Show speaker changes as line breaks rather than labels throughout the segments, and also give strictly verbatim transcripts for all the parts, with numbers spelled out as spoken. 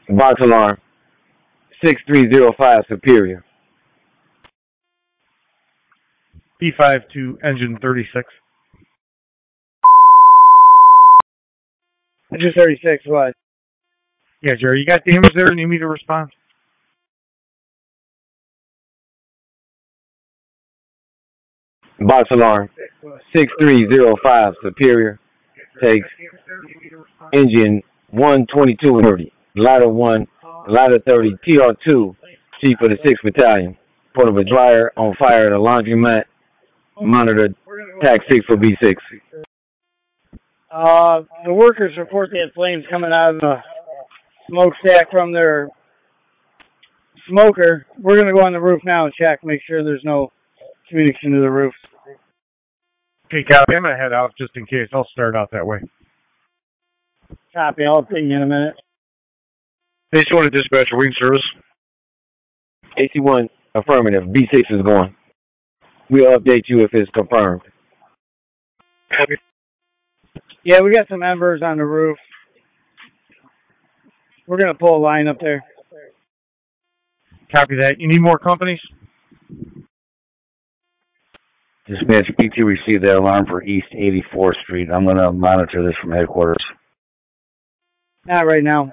Box alarm. six three zero five Superior.
B five to engine thirty-six.
Engine thirty-six, what?
Yeah, Jerry, you got damage there and you need to respond?
Box alarm. six three zero five Superior. Takes engine one twenty-two thirty. Ladder one, ladder thirty, T R two, Chief of the sixth Battalion. Portable dryer on fire at a laundromat. Monitor tax six for B six.
Uh, the workers report they had flames coming out of the smokestack from their smoker. We're going to go on the roof now and check, make sure there's no communication to the roof.
Okay, copy. I'm going to head out just in case. I'll start out that way.
Copy. I'll ping you in a minute.
A C one to dispatcher, wing service.
A C one, affirmative. B six is going. We'll update you if it's confirmed.
Copy.
Yeah, we got some embers on the roof. We're going to pull a line up there.
Copy that. You need more companies?
Dispatch, P T received that alarm for East eighty-fourth Street. I'm going to monitor this from headquarters.
Not right now.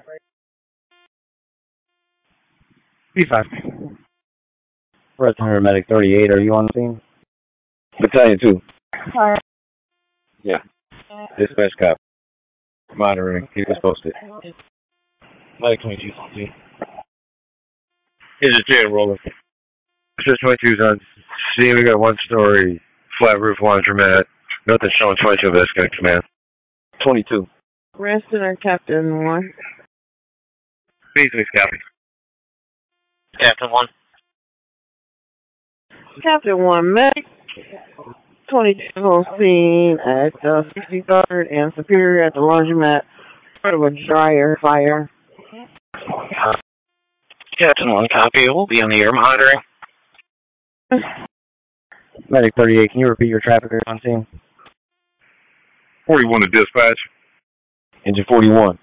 B five.
First Paramedic thirty-eight, are you on the scene?
Battalion two.
Alright.
Yeah. Dispatch cop. Monitoring. Keep us posted.
Medic twenty-two.
Here's a J roller. Just twenty-two's on scene. We got one story flat roof laundromat. Nothing showing twenty-two of escalator command. twenty-two.
Reston or Captain one?
B six copy.
Captain one.
Captain one, medic twenty-two on scene at uh, sixty-third and Superior at the laundromat. Part of a dryer fire.
Captain one, copy. We'll be on the air monitoring.
Medic thirty-eight, can you repeat your traffic on scene?
forty-one to dispatch.
Engine forty-one.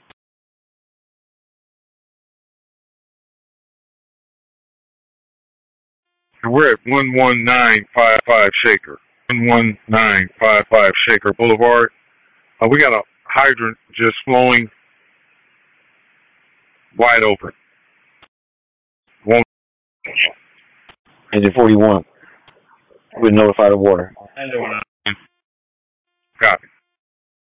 We're at one one nine five five Shaker. one one nine five five Shaker Boulevard. Uh, we got a hydrant just flowing wide open. One.
Engine forty-one. We'll notify the water.
Copy.